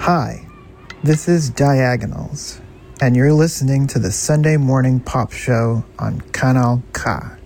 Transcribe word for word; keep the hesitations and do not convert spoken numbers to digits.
Hi, this is Diagonals, and you're listening to the Sunday Morning Pop Show on Kanal K.